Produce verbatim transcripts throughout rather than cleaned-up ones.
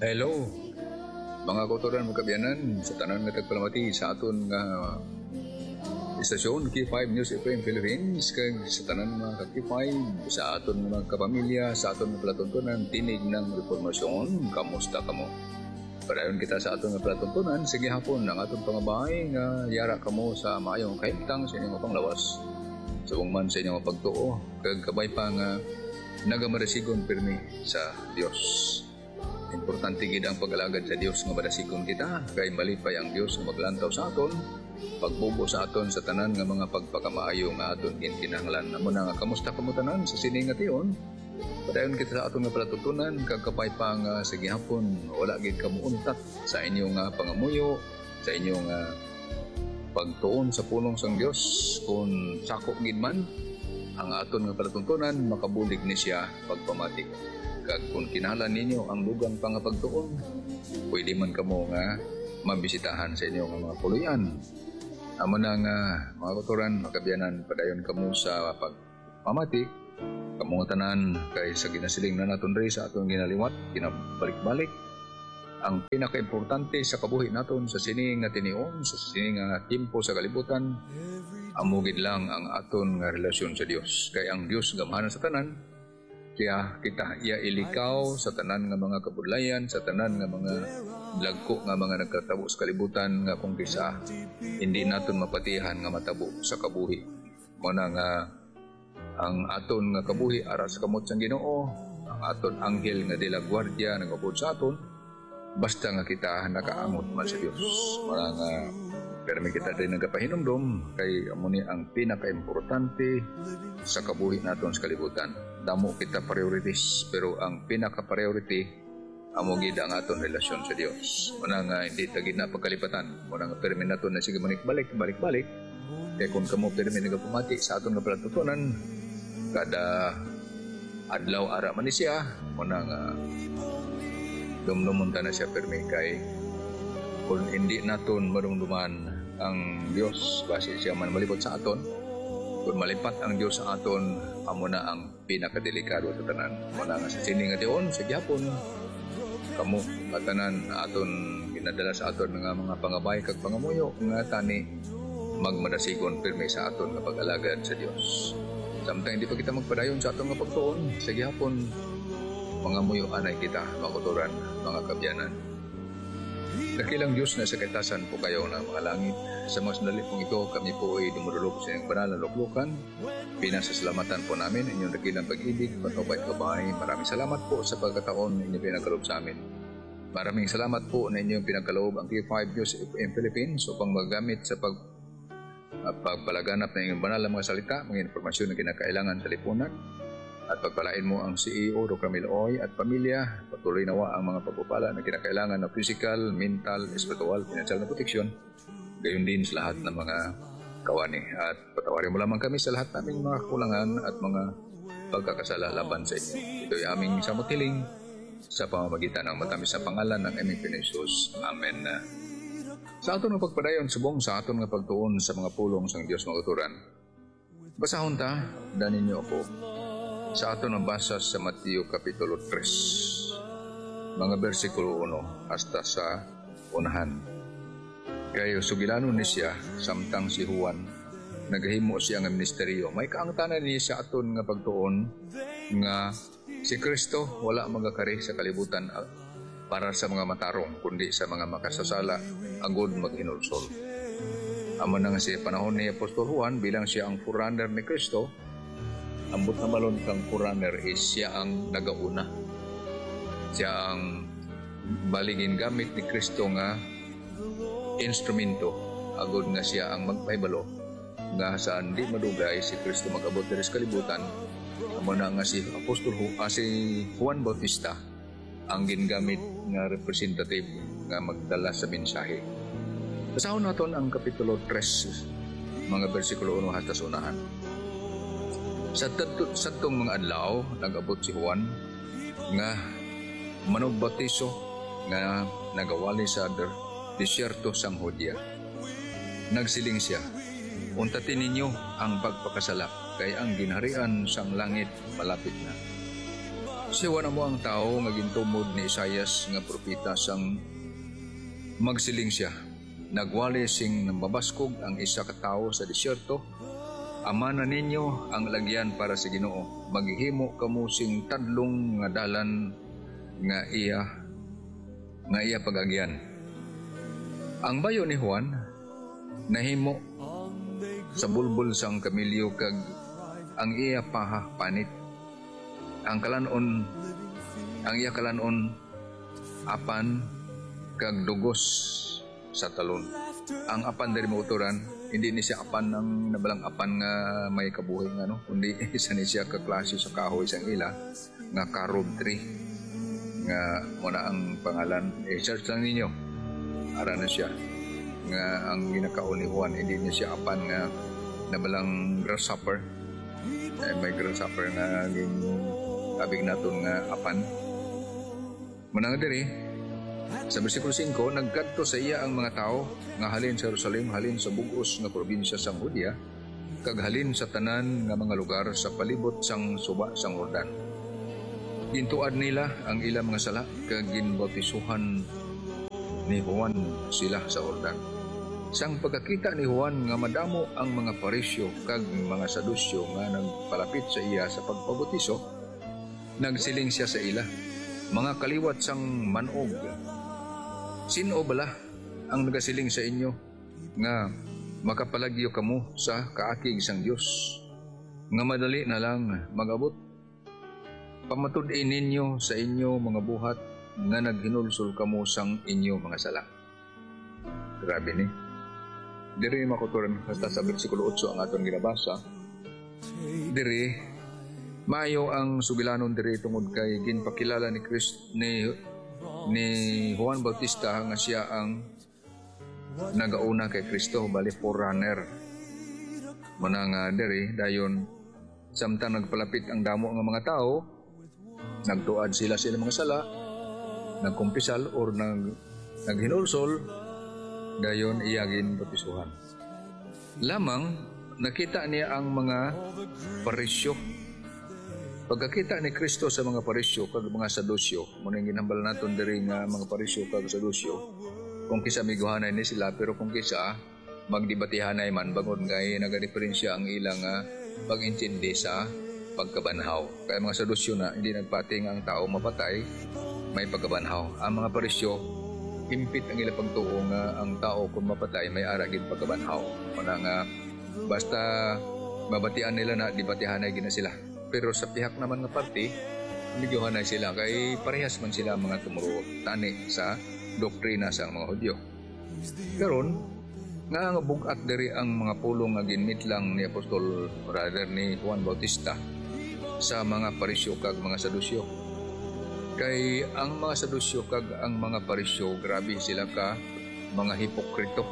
Hello, mga kautoran mga kabyanan, sa tanan nga tagpalamati sa aton nga istasyon K five News F M Philippines, kag sa tanan mga K five, sa aton mga kapamilya, sa aton mga palatuntunan, tinig ng reformasyon, kamusta kamo? Padayon kita sa aton nga palatuntunan, sige hapon ang aton pangabahay nga yara kamo sa maayong kahimtang sa inyong panglawas. Subong man sa inyong pagtuo, kag kabay pa nga nagamarasigon pirmi sa Dios. Importante gid ang pag-alagad sa Dios nga madasigon kita, kay malipay ang Dios nga maglantaw sa aton, pagbubo sa aton sa tanan nga mga pagpakamaayo nga aton ginkinahanglan. Amo na nga kamusta kamo tanan sa sini nga tion? Padayon kita sa aton nga palatutunan, kag kapay pa nga sa gihapon wala gid kamo untat sa inyong nga pangamuyo, sa inyong nga pagtuon sa pulong sang Dios. Kung sako gid man ang aton nga palatuntunan, makabulig ni siya pagpamati. Kag kung kinahanglan ninyo ang lugang pangapagtuon, pwede man kamo nga mabisitahan sa inyong mga puluyan. Amo na nga mga kautoran, makabyanan, padayon kamo sa pagpamati, kamo tanan kay sa ginasiling na naton ri sa atong ginaliwat, kinabalik-balik. Ang pinaka-importante sa kabuhi naton sa sining nga tinion, sa sining nga timpo sa kalibutan, amugid lang ang aton nga relasyon sa Dios. Kay ang Dios gamahanan sa tanan, kaya kita iya ilikaw sa tanan nga mga kabudlayan, sa tanan nga mga lagko nga mga nagkatabo sa kalibutan, nga kung kisa hindi naton mapatihan nga matabo sa kabuhi. Muna nga ang aton nga kabuhi aras kamot sang Ginoo, ang aton anghel nga dila gwardiya nagabod sa aton, basta nga kita nakaangot man sa Dios. Muna nga permi kita din nagapahinumdum, kay amo ni ang pinaka-importante sa kabuhi naton sa kalibutan. Damo kita priorities, pero ang pinaka-priority amo gid ang aton relasyon sa Dios. Muna nga hindi ta gid na pagkalipatan. Muna nga permi naton na sige manik-balik, balik-balik. Kaya kung kamo permi nagapumati sa aton nga palatutunan, kada adlaw ara man ni siya, muna nga dumdumon ta na siya permi. Kay kung hindi naton marumduman ang Dios, base siya man malipot sa aton, kung malipat ang Dios sa aton, amo na ang pinakadelikado sa tanan. Muna nga sa sining nga diyon, sa gyapon, kamo katanan aton ginadala sa aton nga mga pangabay kag pangamuyo nga tani magmadasigon pirmi sa aton nga pag-alagad sa Dios. Samtang hindi pa kita magpadayon sa aton nga pagtuon, sa gyapon mangamuyo anay kita, mga kautoran, mga kabyanan. Dakilang Diyos na sa kaitasan po kayo na mga langit. Sa mga sandali pong ito, kami po ay dumudulog sa inyong banal na luklukan. Pinasasalamatan po namin inyong dakilang pag-ibig, patnubay at kabay. Maraming salamat po sa pagkataon na inyong pinagkaloob sa amin. Maraming salamat po na inyong pinagkaloob ang K five News F M Philippines upang magamit sa pag, uh, pagpalaganap na inyong banal na mga salita, mga informasyon na kinakailangan sa lipunan. At pagpalain mo ang C E O Doctor Miloy at pamilya, patuloy nawa ang mga pagpupala na kinakailangan na physical, mental, spiritual, financial na proteksyon, gayon din sa lahat ng mga kawani. At patawarin mo lamang kami sa lahat naming mga kulangan at mga pagkakasala laban sa inyo. Ito ay aming samutiling sa pamamagitan ng matamis sa pangalan ng aming Pinisus. Amen. Sa aton ng pagpadayon, subong sa aton ng pagtuon sa mga pulong sang Diyos mga kauturan. Basahon ta, danin niyo ako sa aton ang basa sa Mateo Kapitulo tres, mga versikulo one hasta sa unahan. Kayo sugilanon ni siya, samtang si Juan, naghimo siya ng ministeryo. May kaangtanan niya sa aton nga pagtuon, nga si Kristo wala magakari sa kalibutan para sa mga matarong, kundi sa mga makasasala, agud maghinulsol. Amo na nga si panahon ni Apostol Juan, bilang siya ang forerunner ni Kristo, ambot na malon kang forerunner is siya ang nagauna. Siya ang baligin gamit ni Kristo nga instrumento, agud nga siya ang magpahibalo nga saan di madugay si Kristo mag-abot diri sa kalibutan. Amo na nga si Apostol Juan, ah, si Juan Bautista ang gingamit nga representative nga magdala sa mensahe. Basahon naton ang Kapitulo tres, mga versikulo one hasta sa unahan. Sa tatong mga adlaw, nag-abot si Juan nga manugbatiso nga nagawali sa disyerto sang Judea. Nagsiling siya, untatin ninyo ang pagpakasala, kay ang ginharian sang langit malapit na. Siwa na mo ang tao nga gintumod ni Isaias nga propeta sang magsiling siya. Nagwali sing nambabaskog ang isa ka tawo sa disyerto. Amanan ninyo ang lagyan para sa Ginoo. Maghihimo kamo sing tadlong nga dalan nga iya nga iya pag-agyan. Ang bayo ni Juan nahimo sa bulbul sang kamilyo kag ang iya paha panit. Ang kalanon ang iya kalanon apan kag dugos sa talon. Ang apan diri mauturan hindi ni siya apan ng nabalang apan nga may kabuhi nga no, kundi isa ni siya ka klase sa kahoy sang ila nga carob tree nga muna ang pangalan. I-search lang ninyo ara na siya nga ang ginakaon ni Juan hindi niya siya apan nga nabalang grasshopper. Eh, may grasshopper nga gin abig naton nga apan. Manang diri sa bersikulo five, nagkadto sa iya ang mga tao nga halin sa Jerusalem, halin sa bug-os nga probinsya sang Judea, kag halin sa tanan nga mga lugar sa palibot sang suba sang Jordan. Gintuad nila ang ilang mga sala kag ginbautisuhan ni Juan sila sa Jordan. Sang pagkakita ni Juan nga madamo ang mga Parisyo kag mga Sadusyo nga nagpalapit sa iya sa pagpabutiso, nagsiling siya sa ila, mga kaliwat sang manog, sino bala ang nagasiling sa inyo nga makapalagyo kamo sa kaakig sang Dios nga madali na lang magabot? Pamatud-in ninyo sa inyo mga buhat nga naghinulsol kamo sang inyo mga sala. Grabe ni. Diri makuturan hasta sa bersikulo eight ang aton ginabasa. Diri maayo ang sugilanon diri tungod kay ginpakilala ni Christ ni ni Juan Bautista nga siya ang nagauna kay Kristo, bali forerunner. Muna nga diri dayon samtang nagpalapit ang damo nga mga tao, nagtuad sila sila mga sala, nagkumpisal or nag naghinulsol, dayon iyagin baptisuhan. Lamang nakita niya ang mga Parisyo. Pagkakita ni Kristo sa mga Parisyo kag mga Sadusyo, muna yung ginambal naton diri nga mga Parisyo kag Sadusyo, kung kisa miguhanay ni sila, pero kung kisa magdibatihanay man, bangod kay nagadiferensya ang ilang uh, pag-intindi sa pagkabanhaw. Kaya mga Sadusyo na hindi nagpating ang tao mapatay, may pagkabanhaw. Ang mga Parisyo, himpit ang ilang pagtuo nga ang tao kung mapatay may aragin pagkabanhaw. Muna nga basta mabatian nila na dibatihanay gina sila. Pero sa pihak naman nga party, miguhanay sila kay parehas man sila mga tumuro tani sa doktrina sa mga Hudyo. Karon nga nga bugat diri ang mga pulong nga ginmitlang ni Apostol brother ni Juan Bautista sa mga Parisyo kag mga Sadusyo. Kay ang mga Sadusyo kag ang mga Parisyo, grabe sila ka mga hipokrito.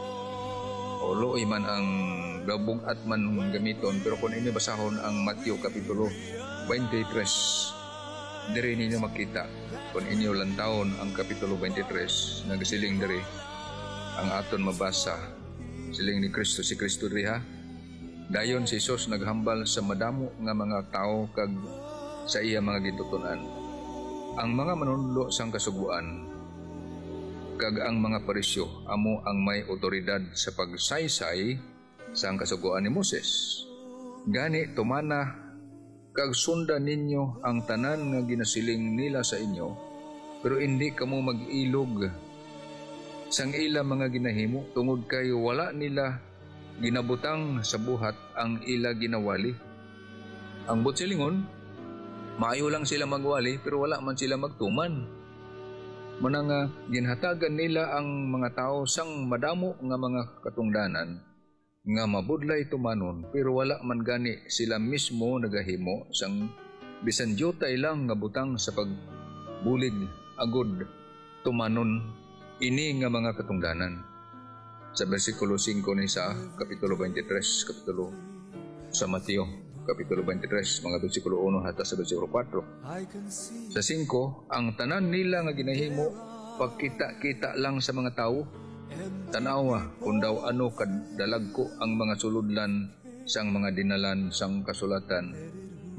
O looy man ang gabog at man gamiton, pero kung inyo basahon ang Matthew Kapitulo twenty-three, diri ninyo makita. Kung inyo lantawon ang Kapitulo twenty-three, nagsiling diri ang aton mabasa, siling ni Kristo, si Kristo diri ha. Dayon si Jesus naghambal sa madamo nga mga tao kag sa iya mga gitutunan. Ang mga manunlo sang kasuguan kag ang mga Parisyo amo ang may otoridad sa pagsaysay sang kasuguan ni Moses. Gani tumana kag sundan ninyo ang tanan nga ginasiling nila sa inyo, pero hindi kamo mag-ilog sang ila mga ginahimo tungod kay wala nila ginabutang sa buhat ang ila ginawali. Ang butsilingon, maayo lang sila magwali pero wala man sila magtuman. Muna nga ginhatagan nila ang mga tao sang madamo nga mga katungdanan nga mabudlay tumanon, pero wala man gani sila mismo nagahimo sang bisan jotay lang nga butang sa pagbulig agud tumanon ini nga mga katungdanan. Sa bersikulo five ni sa Kapitulo twenty-three, Kapitulo sa Mateo, Kapitulo twenty-three, mga bersikulo one hata sa bersikulo four. Sa five, ang tanan nila nga ginahimo pagkita-kita lang sa mga tao. Tanawa kung daw ano kadalagko ang mga suludlan sang mga dinalan sang kasulatan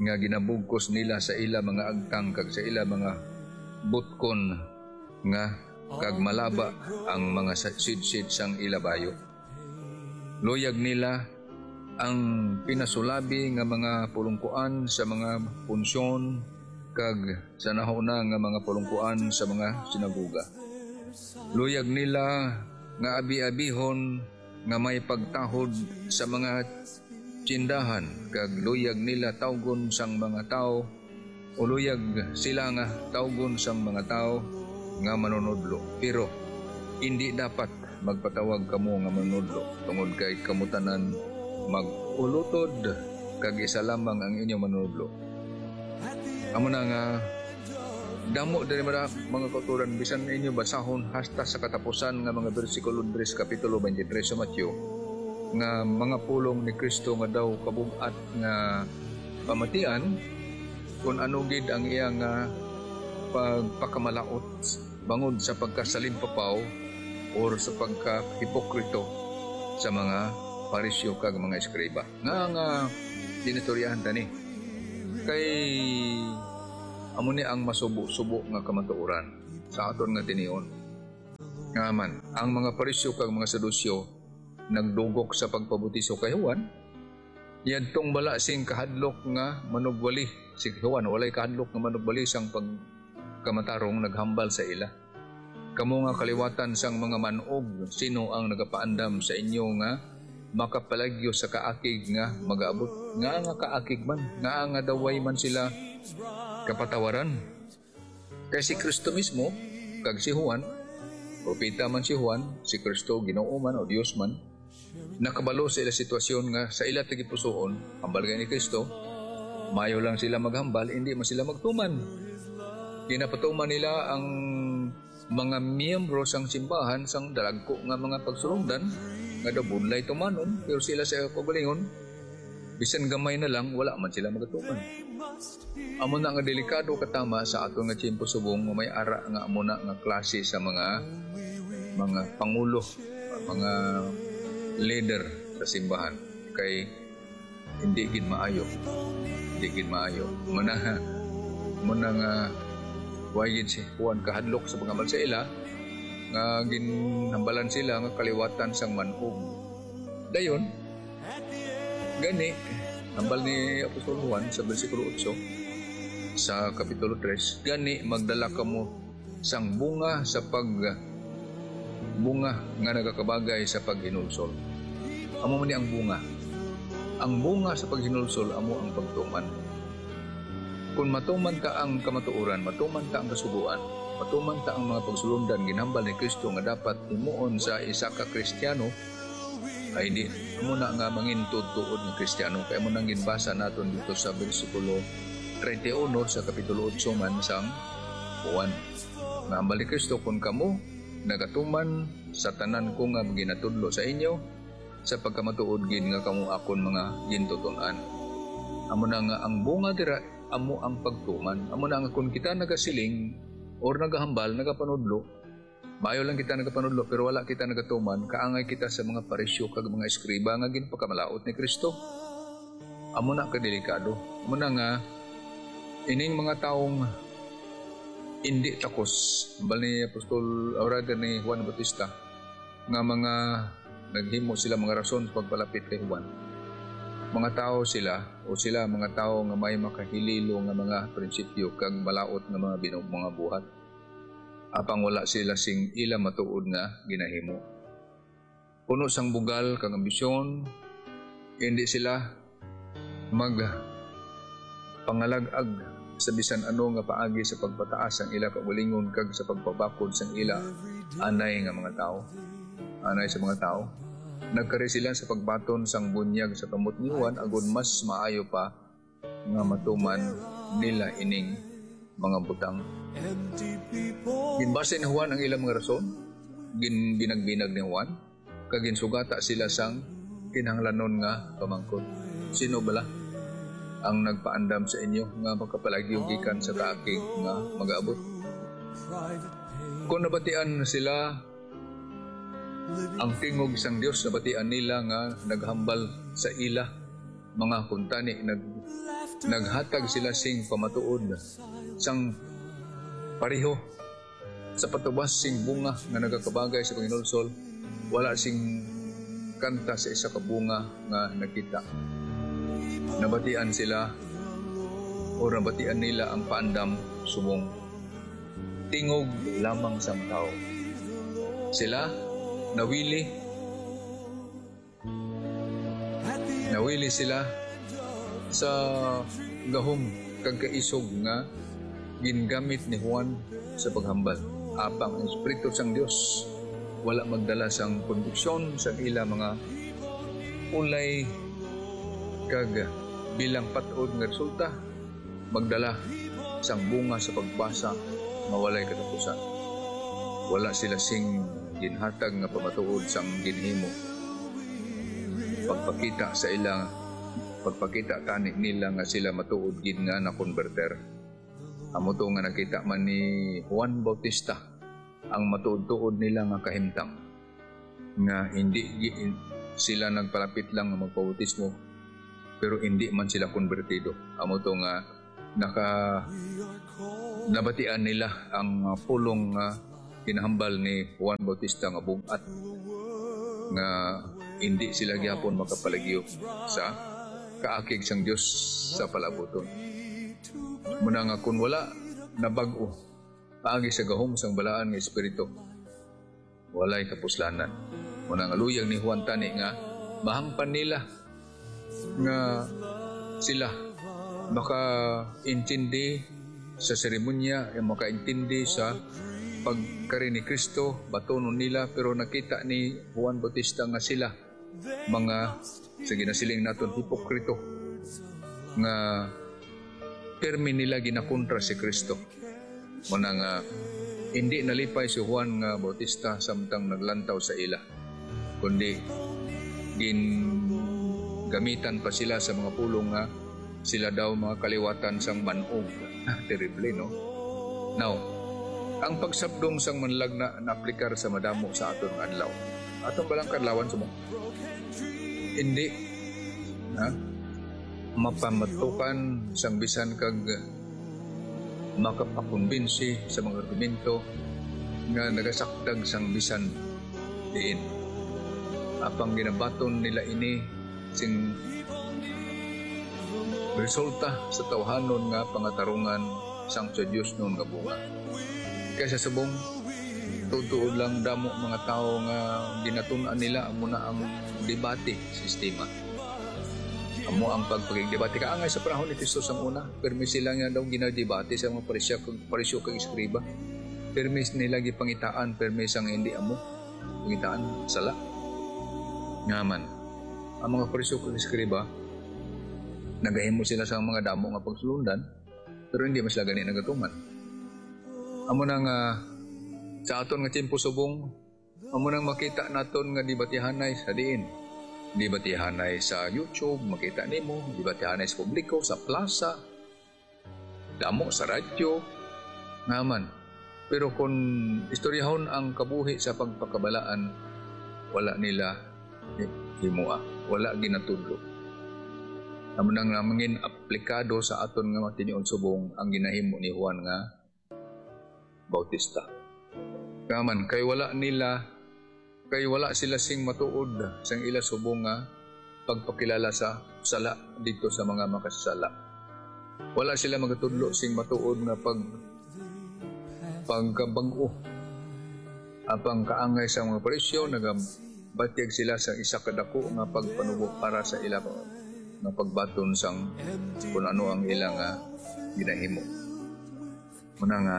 nga ginabugkos nila sa ila mga agtang kag sa ila mga butkon nga kag malaba ang mga sidsid sang ilabayo. Luyag nila ang pinasulabi nga mga pulungkuan sa mga punsyon kag sa nahuna nga mga pulungkuan sa mga sinaguga. Luyag nila nga abi-abihon nga may pagtahod sa mga tsindahan kag luyag nila tawgon sang mga tao o luyag sila nga tawgon sang mga tao nga manunodlo. Pero hindi dapat magpatawag kamo nga manunodlo tungod kay kamutanan mag-ulutod kag isa lamang ang inyong manunodlo. Amo na nga damo diri mga mga kauturan bisan inyo basahon hasta sa katapusan nga mga bersikulo tres kapitulo twenty-three sa Mateo nga mga pulong ni Kristo nga daw kabugat nga pamatian kung ano gid ang iyang uh, pagpakamalaot bangod sa pagkasalimpapaw or sa pagka-hipokrito sa mga parisyo kag mga eskriba nga nga dinitoryahan tani kay amo ni ang masubo-subo nga kamatuoran sa aton nga tinion nga man ang mga parisyo kag mga sadusyo nagdugok sa pagpabutiso kay Juan yadtong bala sing kahadlok nga manugwali si Juan walay kahadlok nga manugwali sang pagkamatarong naghambal sa ila. Kamo nga kaliwatan sang mga manog sino ang nagapaandam sa inyo nga makapalagyo sa kaakig nga magaabot nga nga kaakig man nga nga daway man sila kapatawaran. Kaya si Kristo mismo kag si Juan propeta man si Juan si Kristo Ginoo man o Dios man nakabalo sa ila sitwasyon nga sa ila tagipusoon hambal ni Kristo mayo lang sila maghambal hindi man sila magtuman. Ginapatuman nila ang mga miyembro sang simbahan sang dalagko nga mga pagsulongdan nga daw bunlay tumanon pero sila sa kagalingon bisan gamay na lang wala man sila magatuman. Amo na nga delikado katama sa aton nga tiyempo subong may ara nga amo na nga klase sa mga mga pangulo mga leader sa simbahan kay hindi gid maayo hindi gid maayo muna muna nga wayid si Juan kahadlok sa pagambal sa ila nga ginhambalan sila nga kaliwatan sang manhog. Dayon gani hambal ni Apostol Juan sa bersikulo eight sa kapitulo three gani magdala kamo sang bunga sa pag bunga nga nagakabagay sa paghinulsol. Amo man ni ang bunga. Ang bunga sa paghinulsol amo ang pagtuman. Kung matuman ta ang kamatuoran, matuman ta ang kasubuan, matuman ta ang mga pagsulundan ginhambal ni Kristo nga dapat himuon sa isa ka Kristiyano ay di mo na nga mangintod tuod ng Kristiyano kay mo nang ginbasa naton dito sa bersikulo thirty-one sa kapitulo eight man sang Juan. Nga hambal ni Kristo kung kamo nagatuman sa tanan ko nga ginatudlo sa inyo sa pagkamatuod gid nga kamo akon mga gintuton-an. Amo na nga ang bunga dira amo ang pagtuman. Amo na nga kung kita nagasiling or nagahambal, nagapanudlo, maayo lang kita nagapanudlo pero wala kita nagatuman, kaangay kita sa mga parisyo kag mga eskriba nga ginpakamalaot ni Kristo. Amo na kadelikado. Amo na nga ining mga taong hindi takos bal ni Apostol Aurada ni Juan Bautista nga mga naghimo sila mga rason pagpalapit kay Juan. Mga tao sila o sila mga tao nga may makahililo nga mga prinsipyo kag malaot nga mga binog mga buhat. Apang wala sila sing ila matuod nga ginahimo. Puno sang bugal kag ambisyon, hindi sila mag pangalagag sa bisan ano nga paagi sa pagpataas ang ila kaugalingon kag sa pagpabakod sang ila anay nga mga tao. Anay sa mga tao. Nagkari sila sa pagbaton sang bunyag sa kamot ni Juan agud mas maayo pa nga matuman nila ining mga butang. Ginbase ni Juan ang ilang mga rason, gin binagbinag ni Juan, kag ginsugata sila sang kinahanglanon nga pamangkot. Sino bala ang nagpaandam sa inyo nga makapalagyo gikan sa kaakig nga mag-aabot? Kung nabatian sila ang tingog sang Dios, nabatian nila nga naghambal sa ila mga kuntani nag naghatag sila sing pamatuod sang pareho sa patubas sing bunga nga nagakabagay sa panghinulsol. Wala sing kanta sa isa ka bunga nga nakita. Nabatian sila o nabatian nila ang paandam subong tingog lamang sang tao. Sila nawili nawili sila sa gahom kag kaisog nga gingamit ni Juan sa paghambal. Apang ang Espiritu sang Dios wala magdala sang kondiksyon sa ila mga ulay kag bilang patuod nga resulta magdala sang bunga sa pagbasa nga walay katapusan. Wala sila sing ginhatag nga pamatuod sang ginhimo. Pagpakita sa ilang pagpakita tani nila nga sila matuod gid nga na converter. Amo to nga nakita man ni Juan Bautista ang matuod-tuod nila nga kahimtang nga hindi sila nagpalapit lang nga magpautismo pero hindi man sila konbertido. Amo to nga naka nabatian nila ang pulong nga kinahambal ni Juan Bautista nga bugat nga hindi sila gyapon makapalagyo sa kaakig sang Dios sa palabuton. Muna nga kun wala nabag-o paagi sa gahom sang balaan nga espiritu walay kapuslanan. Muna nga luyag ni Juan tani nga mahangpan nila nga sila makaintindi sa seremonya, yung makaintindi sa pagkari ni Kristo, batonon nila, pero nakita ni Juan Bautista nga sila mga sa ginasiling naton hipokrito nga permi nila ginakontra si Kristo. Muna nga hindi nalipay si Juan nga Bautista samtang naglantaw sa ila, kundi gin gamitan pa sila sa mga pulong nga sila daw mga kaliwatan sang manog. Terrible, no? Now, ang pagsabdong sang manlag na naaplikar sa madamo sa aton nga adlaw. Atong balang kadlawan sumo. Hindi ha? Mapamatukan sang bisan kag makapakumbinsi sa mga argumento nga nagasakdag sang bisan diin. Apang ginabaton nila ini sing resulta sa tawhanon nga pangatarungan sang sa Dios noon nga bunga. Kaya sa subong tutuod lang damo mga tao nga ginatun-an nila amo na ang debate sistema. Amo ang pagpagdebate kaangay sa panahon ni Kristo sang una, permis sila nga daw ginadebate sa mga parisyo kag parisyo kag eskriba. Permis nila gipangitaan, permis ang hindi amo pangitaan sala. Ngaman ang mga parisyo kag eskriba nagahimo sila sa mga damo nga pagsulundan, pero hindi mas lagani nagatuman. Amo nang uh, sa aton nga tiempo subong, amo nang makita naton nga dibatihanay sa diin. Dibatihanay sa YouTube, makita nimo, dibatihanay sa publiko, sa plaza, damo sa radyo, ngaman. Pero kung istoryahon ang kabuhi sa pagpakabalaan, wala nila himua, wala ginatudlo. Amo nang namangin aplikado sa aton nga matinion subong ang ginahimo ni Juan nga Bautista. Kaman kay wala nila kay wala sila sing matuod sang ila subong nga pagpakilala sa sala dito sa mga makasala. Wala sila magatudlo sing matuod nga pag pagkabag-o apang kaangay sa mga parisyo nagabatyag sila sa isa kadako nga pagpanubo para sa ila nga pagbaton sang kung ano ang ilang uh, ginahimo. Muna nga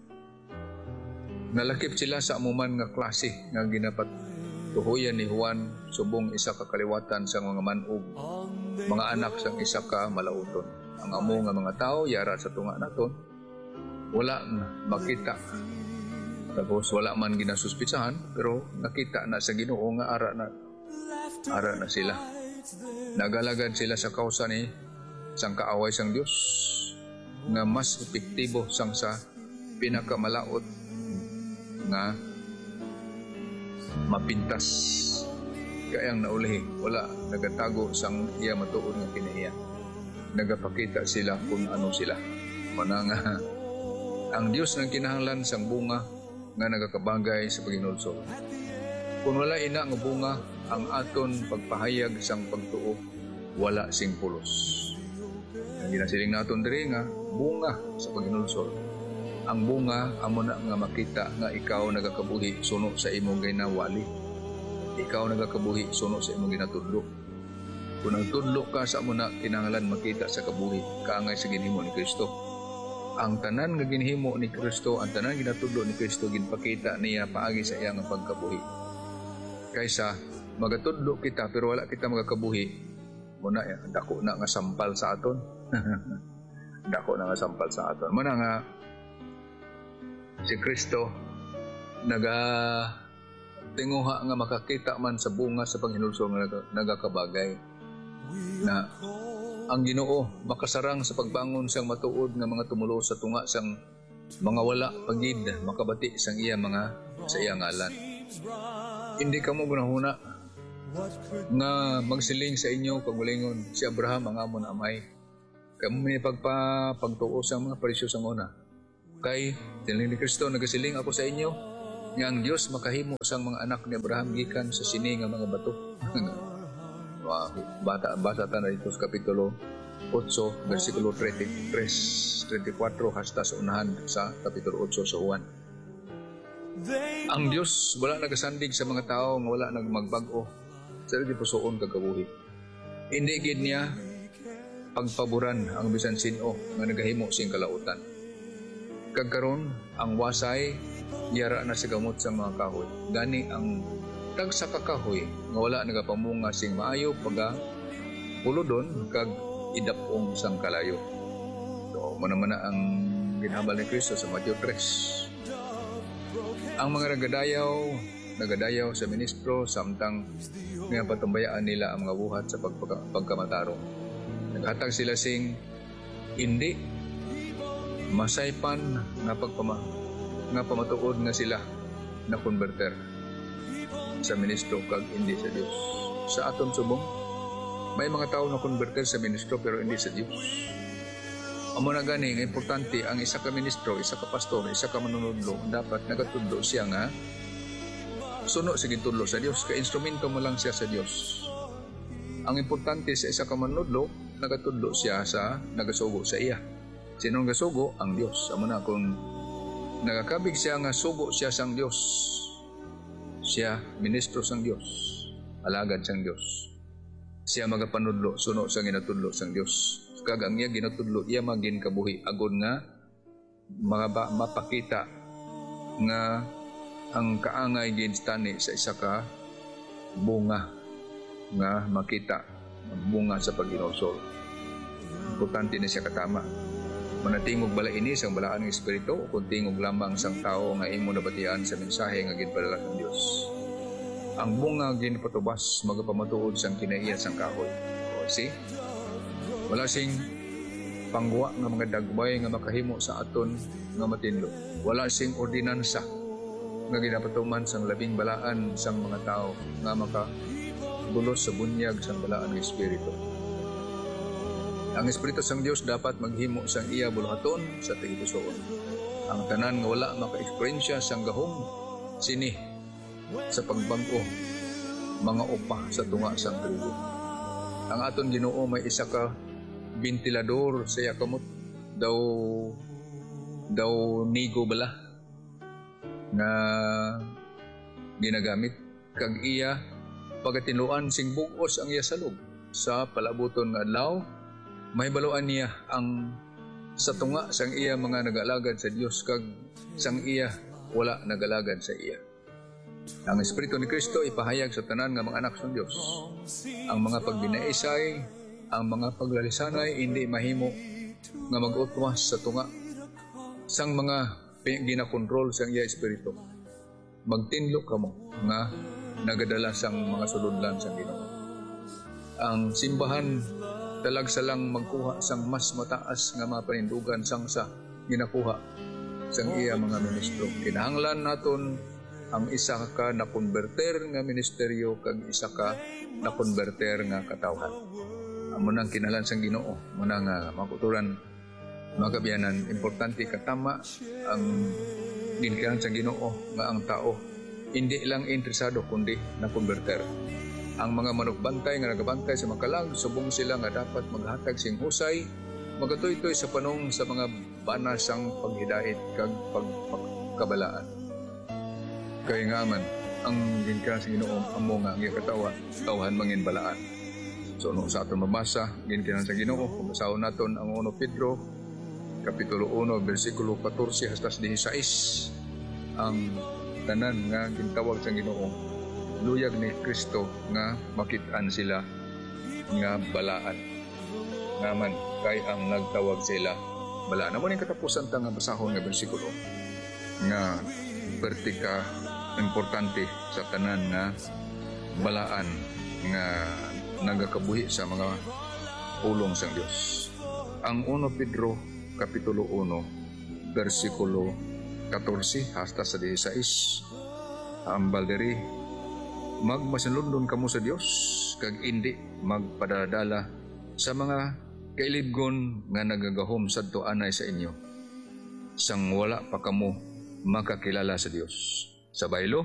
nalakip sila sa amuman nga klase nga ginapat tuhuyan ni Juan subong isa ka kaliwatan sa mga manog, mga anak sang isa ka malauton. Ang amo nga mga tao yara sa tunga naton wala na makita. Tapos wala man ginasuspitsahan pero nakita na sa Ginoo nga ara na ara na sila. Nagalagad sila sa kausa ni sang kaaway sang Dios nga mas epektibo sang sa pinakamalaot nga mapintas kayang naulahi wala nagatago sang iya matuod nga kinahiya. nagapakita sila kung ano sila. Mana nga, ang Dios ng kinahanglan sang bunga nga nagakabagay sa paghinulsol. Kung wala ina nga bunga, ang aton pagpahayag sang pagtuo, wala sing pulos. Ang ginasiling naton diri nga, bunga sa paghinulsol. Ang bunga, amo na nga makita nga ikaw nagakabuhi suno sa imong ginawali. Ikaw nagakabuhi suno sa imong ginatudlo. Kung ang tudlo ka sa amo na kinahanglan makita sa kabuhi, kaangay sa ginhimo ni Kristo. Ang tanan nga ginhimo ni Kristo, ang tanan ginatudlo ni Kristo, ginpakita niya paagi sa iyang pagkabuhi. Kaysa magatudlo kita pero wala kita magakabuhi, muna eh, dako na nga sampal sa aton. Dako na nga sampal sa aton. Muna nga si Kristo naga tinguha nga makakita man sa bunga sa paghinulsol nga nagakabagay na ang Ginoo makasarang sa pagbangon sang matuod nga mga tumulo sa tunga sang mga wala pagid makabati sang iya mga sa iya ngalan. Hindi kamo gunahuna nga magsiling sa inyo kagulingon si Abraham ang amon amay. Kamo may pagpa pagtuo sa mga parisyo sang una. Kay tiling ni Kristo nagasiling ako sa inyo nga ang Dios makahimo sang mga anak ni Abraham gikan sa sini nga mga bato. Wow, bata basa ta na dito sa kapitulo eight versikulo thirty-three, thirty-four hasta sa unahan sa kapitulo eight sa Juan. Ang Dios wala nagasandig sa mga tao nga wala nagmagbag-o sa di pusoon kagabuhi. Hindi gid niya pagpaboran ang bisan sino nga nagahimo sing kalautan. Kagkaron ang wasay yara na sa gamot sa mga kahoy. Gani ang tag sa kakahoy nga wala nagapamunga sing maayo pagka pulodon kag idapong sang kalayo. So mana-mana ang ginhambal ni Kristo sa Matthew three. Ang mga nagadayaw nagadayaw sa ministro samtang nga patumbayaan nila ang mga buhat sa pagpaka, pagkamatarong. Naghatag sila sing hindi masaypan nga pagpama nga pamatuod nga sila na konverter sa ministro kag hindi sa Dios. Sa aton subong may mga tao na konverter sa ministro pero hindi sa Dios. Amo na gani nga importante ang isa ka ministro, isa ka pastor, isa ka manunodlo dapat nagatudlo siya nga suno sa gitudlo sa Dios, ka instrumento mo lang siya sa Dios. Ang importante sa isa ka manunodlo nagatudlo siya sa nagasugo sa iya. Sino nga sugo? Ang Dios. Amo na kung nagakabig siya nga sugo siya sang Dios, siya ministro sang Dios, alagad sang Dios, siya magapanudlo suno sa ginatudlo sang Dios. Kag ang iya ginatudlo iya magin kabuhi agud nga mga ba, mapakita nga ang kaangay ginstani sa isa ka bunga nga makita ang bunga sa paghinulsol. Importante na siya katama. Manatingog bala ini sang balaan ng Espiritu o kung tingog lamang sang tao nga imo nabatian sa mensahe nga ginpadala ng Dios. Ang bunga ginpatubas magapamatuod sang kinaiya sang kahoy. O see? Wala sing pangwa nga mga dagbay nga makahimo sa aton nga matinlo. Wala sing ordinansa nga ginapatuman sang labing balaan sang mga tao nga makabulos sa bunyag sang balaan ng Espiritu. Ang Espiritu sang Dios dapat maghimo sang iya buluhaton sa tigipusoon. Ang tanan nga wala maka-eksperyensya sang gahom sini sa pagbag-o mga upa sa tunga sang trigo. Ang aton Ginoo may isa ka ventilador sa iya kamot daw daw nigo bala nga ginagamit kag iya pagatinluan sing bugos ang iya salog sa palabuton nga adlaw. May baluan niya ang sa tunga sang iya mga nagalagad sa Dios kag sang iya wala nagalagad sa iya. Ang Espiritu ni Kristo ipahayag sa tanan nga mga anak sa Dios. Ang mga pagbinaisay, ang mga paglalisanay hindi mahimo nga mag-utwas sa tunga sang mga ginakontrol sang iya Espiritu. Magtinlo kamo nga nagadala sang mga suludlan sang Ginoo. Ang simbahan talag sa lang magkuha sang mas mataas nga mga panindugan sang sa ginakuha sang iya mga ministro. Kinahanglan naton ang isa ka na konverter nga ministeryo kag isa ka na konverter nga katawhan. amo nang kinalan sang Ginoo, amo nang uh, makuturan mga kabiyanan, importante katama ang ginikanan sang Ginoo nga ang tao hindi lang interesado kundi na-converter. Ang mga manukbantay nga nagabantay sa makalag, subong sila nga dapat maghatag sing husay, magatoy-toy sa panong sa mga banasang paghidait kag pagkabalaan. Kaya nga man, ang ginikanan sa Ginoo amo nga ang katawa, tawhan mangin balaan. So no sa aton mabasa, ginikanan sa Ginoo, kung basahon naton ang Unang Pedro Kapitulo one, versikulo fourteen hasta sixteen, ang tanan nga gintawag sa Ginoo, luyag ni Kristo nga makit-an sila nga balaan. Naman kay ang nagtawag sila balaan. Amo ning katapusan ta nga basahon nga bersikulo nga pertika importante sa tanan nga balaan nga nagakabuhi sa mga pulong sang Dios. Ang Unang Pedro Kapitulo one, versikulo fourteen hasta sa sixteen, ang balderi, magmasinlundon kamo sa Dios, kag indi magpadadala sa mga kailibgon nga nagagahom sadto anay sa inyo, sang wala pa kamo makakilala sa Dios. Sa baylo,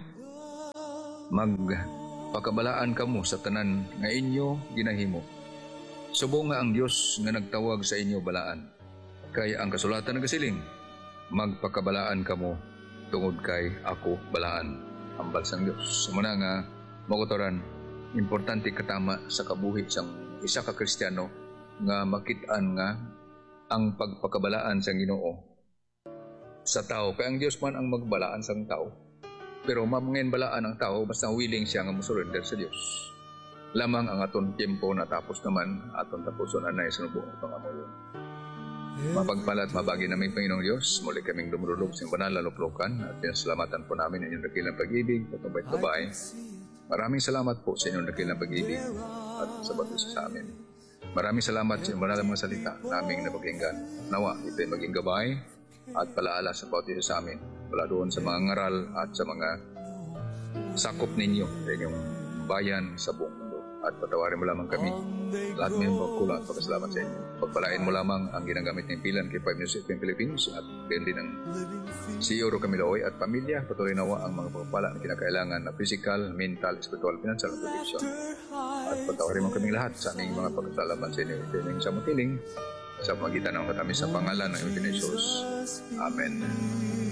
magpakabalaan kamo sa tanan nga inyo ginahimo. Subong nga ang Dios nga nagtawag sa inyo balaan. Kaya ang kasulatan nagasiling, magpakabalaan kamo tungod kay ako balaan, hambal sang Dios. Muna nga makutoran, importante katama sa kabuhi sang isa ka Kristiyano nga makit-an nga ang pagpakabalaan sang Ginoo sa tao. Kaya ang Dios man ang magbalaan sang tao, pero mamangin balaan ang tao basta willing siya nga musurrender sa Dios. Lamang ang aton tiempo natapos naman, aton tapuson anay sa nubuong pangamuyon. Mapagpalat, mabagi namin Panginoong Diyos, muli kaming dumulog sa banal na luplukan at pinasalamatan po namin ang inyong dakilang pag-ibig at mabait-babae. Maraming salamat po sa inyong dakilang pag-ibig at sa batis sa amin. Maraming salamat sa inyong banal mga salita naming napakinggan. Nawa, ito'y maging gabay at palaala sa bawat isa sa amin. Wala doon sa mga ngaral at sa mga sakop ninyo sa inyong bayan sa buong mundo. At patawarin mo lamang kami lahat ng magkulang at pagkasalamat sa inyo. Pagpalain mo lamang ang ginagamit ng pilan kay Five Music in Philippines at ganyan din ang C E O Ro Camiloy at pamilya. Patuloy nawa ang mga pagpapala na kinakailangan na physical, mental, spiritual, financial at protection. At patawarin mo kaming lahat sa aming mga pagkasalamat sa inyo. Ito yung sa mutiling sa magitan ng katamis sa pangalan ng Jesus. Amen.